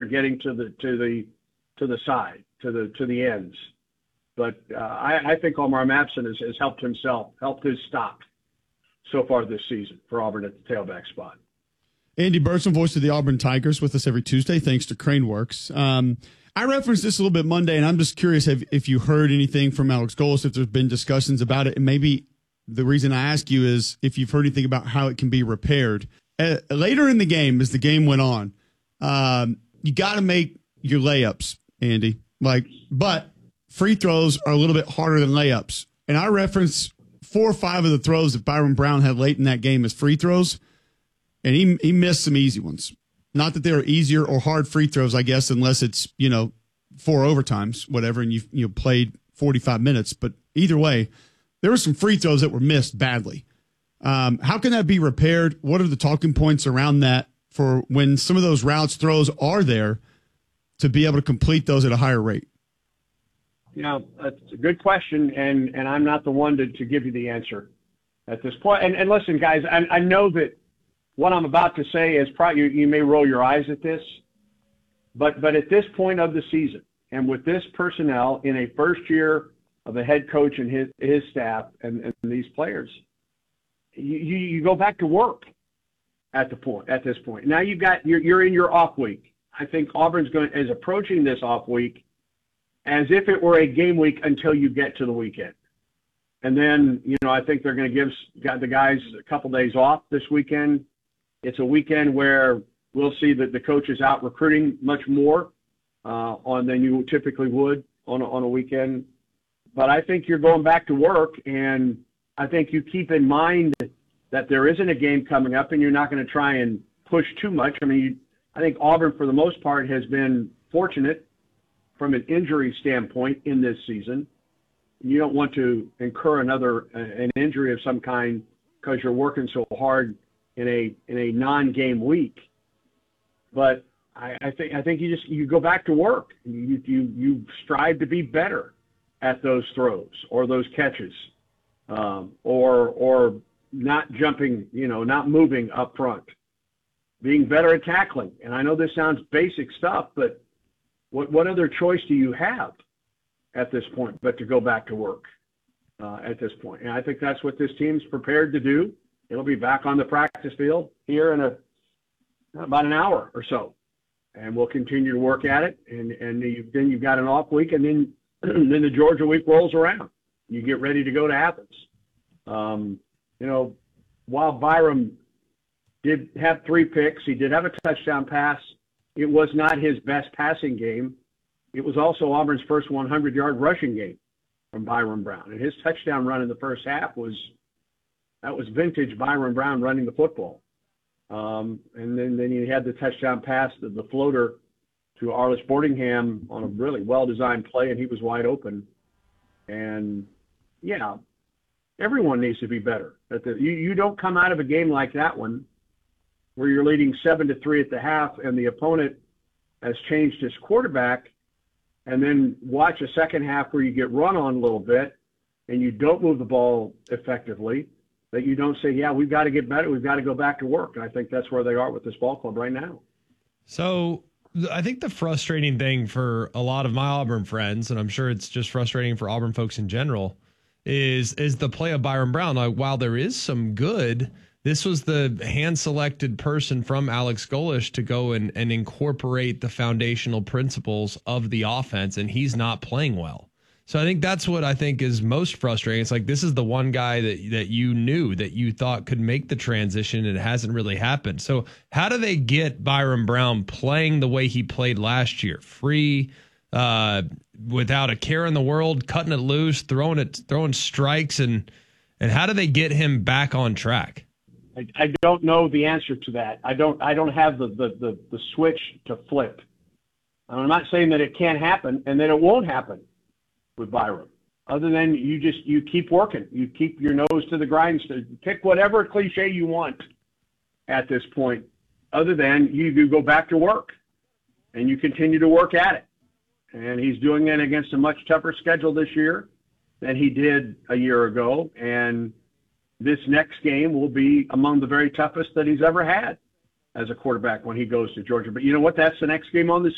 getting to the side, to the ends. But I think Omar Mapson has helped his stock so far this season for Auburn at the tailback spot. Andy Burson, voice of the Auburn Tigers, with us every Tuesday, thanks to Craneworks. I referenced this a little bit Monday, and I'm just curious if you heard anything from Alex Golis, if there's been discussions about it, and maybe the reason I ask you is if you've heard anything about how it can be repaired. Later in the game, as the game went on, you got to make your layups, Andy. But free throws are a little bit harder than layups. And I referenced 4 or 5 of the throws that Byron Brown had late in that game as free throws, and he missed some easy ones. Not that they're easier or hard free throws, I guess, unless it's, 4 overtimes, whatever, and you played 45 minutes. But either way, there were some free throws that were missed badly. How can that be repaired? What are the talking points around that for when some of those routes, throws are there to be able to complete those at a higher rate? That's a good question, and I'm not the one to give you the answer at this point. And listen, guys, I know that what I'm about to say is probably you may roll your eyes at this, but at this point of the season, and with this personnel in a first year of a head coach and his staff and these players, you go back to work at this point. Now you're in your off week. I think Auburn's is approaching this off week as if it were a game week until you get to the weekend. And then, I think they're going to give the guys a couple days off this weekend. It's a weekend where we'll see that the coach is out recruiting much more than you typically would on a weekend. But I think you're going back to work, and I think you keep in mind that there isn't a game coming up, and you're not going to try and push too much. I mean, I think Auburn, for the most part, has been fortunate from an injury standpoint in this season. You don't want to incur an injury of some kind because you're working so hard in a non-game week. But I think you go back to work. You strive to be better at those throws or those catches, or not jumping, not moving up front, being better at tackling. And I know this sounds basic stuff, but what other choice do you have at this point but to go back to work at this point? And I think that's what this team's prepared to do. It'll be back on the practice field here in about an hour or so, and we'll continue to work at it. And then you've got an off week, and then the Georgia week rolls around. You get ready to go to Athens. While Byram did have 3 picks, he did have a touchdown pass. It was not his best passing game. It was also Auburn's first 100-yard rushing game from Byron Brown. And his touchdown run in the first half was vintage Byron Brown running the football. And then he had the touchdown pass, the floater to Arliss Boardingham on a really well-designed play, and he was wide open. And, everyone needs to be better. You don't come out of a game like that one where you're leading 7-3 at the half and the opponent has changed his quarterback, and then watch a second half where you get run on a little bit and you don't move the ball effectively, that you don't say, we've got to get better. We've got to go back to work. And I think that's where they are with this ball club right now. So I think the frustrating thing for a lot of my Auburn friends, and I'm sure it's just frustrating for Auburn folks in general, is the play of Byron Brown. Like, while there is some good, this was the hand-selected person from Alex Golesh to go and incorporate the foundational principles of the offense, and he's not playing well. So I think that's what I think is most frustrating. It's like, this is the one guy that you knew, that you thought could make the transition, and it hasn't really happened. So how do they get Byron Brown playing the way he played last year? Free, without a care in the world, cutting it loose, throwing strikes, and how do they get him back on track? I don't know the answer to that. I don't have the switch to flip. I'm not saying that it can't happen and that it won't happen with Byron, other than you keep working. You keep your nose to the grindstone. Pick whatever cliche you want at this point, other than you go back to work and you continue to work at it. And he's doing it against a much tougher schedule this year than he did a year ago. And this next game will be among the very toughest that he's ever had as a quarterback when he goes to Georgia. But you know what? That's the next game on the